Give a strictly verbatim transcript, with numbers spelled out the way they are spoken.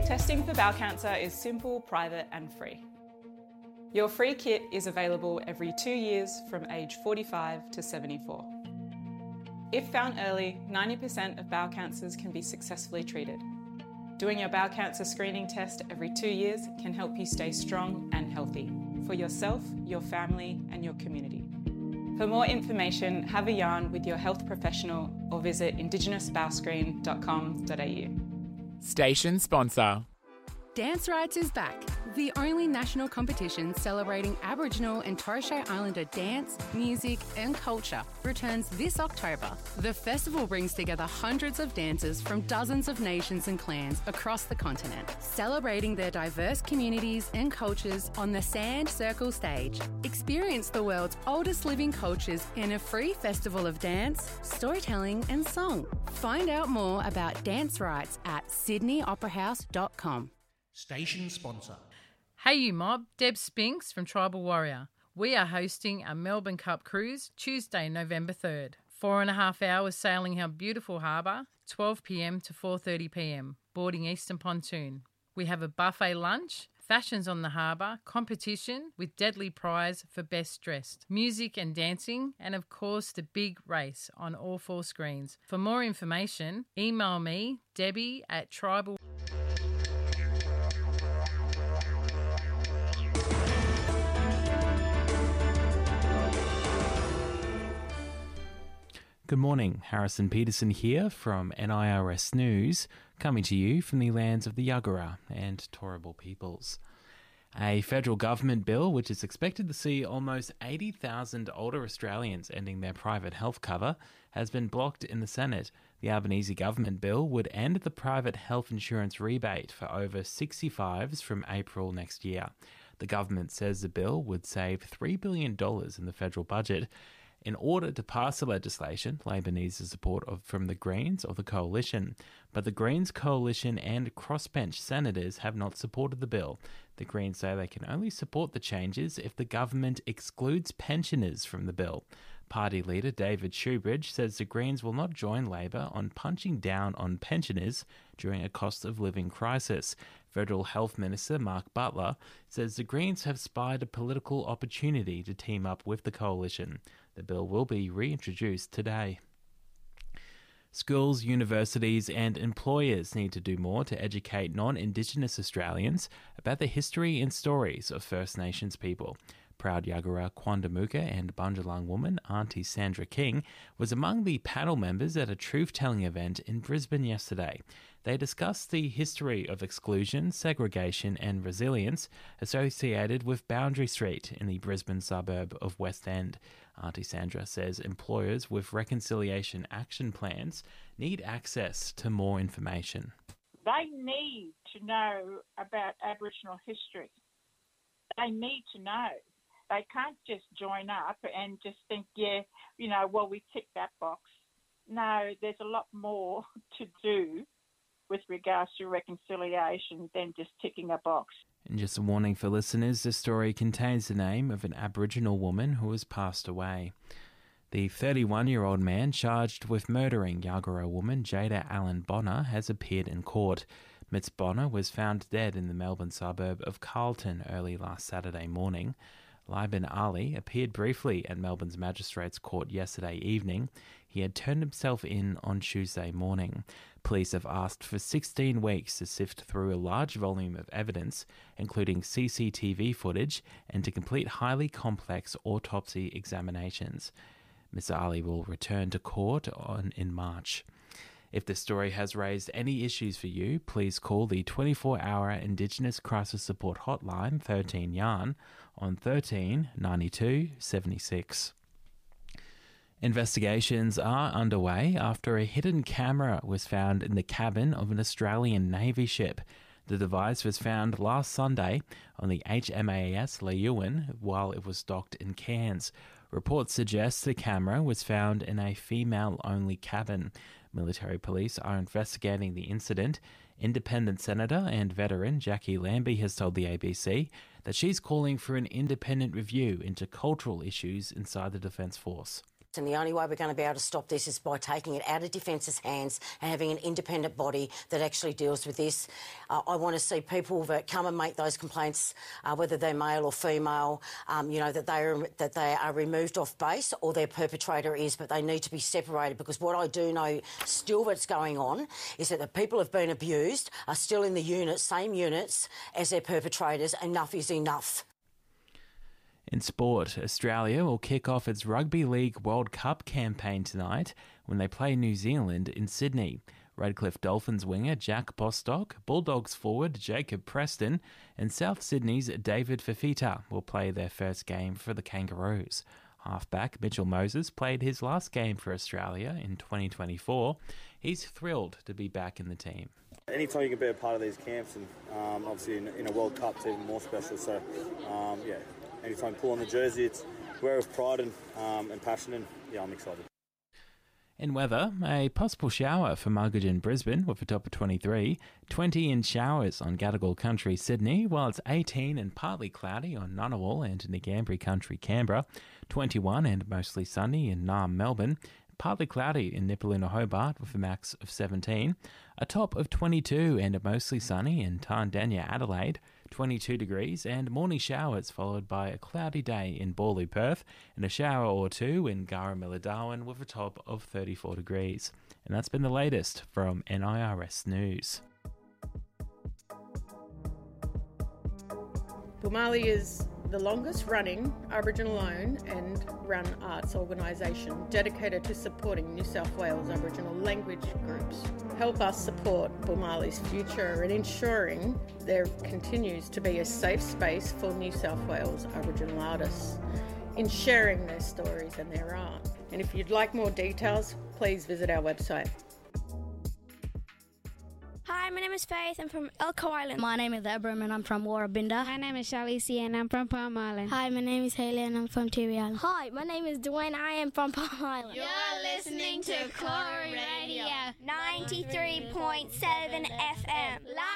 Testing for bowel cancer is simple, private and free. Your free kit is available every two years from age forty-five to seventy-four. If found early, ninety percent of bowel cancers can be successfully treated. Doing your bowel cancer screening test every two years can help you stay strong and healthy for yourself, your family and your community. For more information, have a yarn with your health professional or visit indigenous bowel screen dot com dot a u. Station sponsor. Dance Rights is back, the only national competition celebrating Aboriginal and Torres Strait Islander dance, music and culture returns this October. The festival brings together hundreds of dancers from dozens of nations and clans across the continent, celebrating their diverse communities and cultures on the Sand Circle stage. Experience the world's oldest living cultures in a free festival of dance, storytelling and song. Find out more about Dance Rights at sydney opera house dot com. Station sponsor. Hey you mob, Deb Spinks from Tribal Warrior. We are hosting a Melbourne Cup cruise Tuesday, November third. Four and a half hours sailing our beautiful harbour, twelve p m to four thirty p m, boarding Eastern Pontoon. We have a buffet lunch, fashions on the harbour, competition with deadly prize for best dressed, music and dancing, and of course the big race on all four screens. For more information, email me, Debbie at tribal... Good morning, Harrison Peterson here from N I R S News, coming to you from the lands of the Yagara and Turrbal peoples. A federal government bill which is expected to see almost eighty thousand older Australians ending their private health cover has been blocked in the Senate. The Albanese government bill would end the private health insurance rebate for over sixty-fives from April next year. The government says the bill would save three billion dollars in the federal budget. In order to pass the legislation, Labor needs the support of, from the Greens or the Coalition. But the Greens Coalition and crossbench senators have not supported the bill. The Greens say they can only support the changes if the government excludes pensioners from the bill. Party leader David Shoebridge says the Greens will not join Labor on punching down on pensioners during a cost of living crisis. Federal Health Minister Mark Butler says the Greens have spied a political opportunity to team up with the Coalition. The bill will be reintroduced today. Schools, universities and employers need to do more to educate non-Indigenous Australians about the history and stories of First Nations people. Proud Yagara Quandamooka and Bundjalung woman Auntie Sandra King was among the panel members at a truth-telling event in Brisbane yesterday. They discussed the history of exclusion, segregation and resilience associated with Boundary Street in the Brisbane suburb of West End. Auntie Sandra says employers with reconciliation action plans need access to more information. They need to know about Aboriginal history. They need to know. They can't just join up and just think, yeah, you know, well, we tick that box. No, there's a lot more to do with regards to reconciliation than just ticking a box. And just a warning for listeners, this story contains the name of an Aboriginal woman who has passed away. The thirty-one-year-old man charged with murdering Yagara woman Jada Allen Bonner has appeared in court. Miss Bonner was found dead in the Melbourne suburb of Carlton early last Saturday morning. Liban Ali appeared briefly at Melbourne's Magistrates Court yesterday evening. He had turned himself in on Tuesday morning. Police have asked for sixteen weeks to sift through a large volume of evidence, including C C T V footage, and to complete highly complex autopsy examinations. Mister Ali will return to court on in March. If this story has raised any issues for you, please call the twenty-four hour Indigenous Crisis Support Hotline thirteen yarn on thirteen ninety-two seventy-six. Investigations are underway after a hidden camera was found in the cabin of an Australian Navy ship. The device was found last Sunday on the H M A S Leeuwin while it was docked in Cairns. Reports suggest the camera was found in a female-only cabin. Military police are investigating the incident. Independent Senator and veteran Jackie Lambie has told the A B C that she's calling for an independent review into cultural issues inside the Defence Force. And the only way we're going to be able to stop this is by taking it out of Defence's hands and having an independent body that actually deals with this. Uh, I want to see people that come and make those complaints, uh, whether they're male or female, um, you know, that they are that they are removed off base or their perpetrator is, but they need to be separated, because what I do know still that's going on is that the people who have been abused are still in the units, same units as their perpetrators. Enough is enough. In sport, Australia will kick off its Rugby League World Cup campaign tonight when they play New Zealand in Sydney. Redcliffe Dolphins winger Jack Bostock, Bulldogs forward Jacob Preston, and South Sydney's David Fifita will play their first game for the Kangaroos. Halfback Mitchell Moses played his last game for Australia in twenty twenty-four. He's thrilled to be back in the team. Anytime you can be a part of these camps, and um, obviously in, in a World Cup, it's even more special. So, um, yeah. Anytime you pull on the jersey, it's wear with pride and, um, and passion, and yeah, I'm excited. In weather, a possible shower for Margate and Brisbane with a top of twenty-three, twenty in showers on Gadigal Country, Sydney, while it's eighteen and partly cloudy on Ngunnawal and Ngambri Country, Canberra, twenty-one and mostly sunny in Naarm, Melbourne, partly cloudy in Nipaluna, Hobart with a max of seventeen, a top of twenty-two and mostly sunny in Tarndanya, Adelaide, twenty-two degrees, and morning showers followed by a cloudy day in Borloo, Perth, and a shower or two in Garramilla, Darwin with a top of thirty-four degrees. And that's been the latest from N I R S News. Boomali is the longest running Aboriginal-owned and run arts organisation dedicated to supporting New South Wales Aboriginal language groups. Help us support Boomali's future and ensuring there continues to be a safe space for New South Wales Aboriginal artists in sharing their stories and their art. And if you'd like more details, please visit our website. Hi, my name is Faith. I'm from Elko Island. My name is Abram and I'm from Warrabinda. My name is Shalisi and I'm from Palm Island. Hi, my name is Haley and I'm from Tiwi Island. Hi, my name is Dwayne. I am from Palm Island. You're listening to Corey Radio ninety-three point seven F M.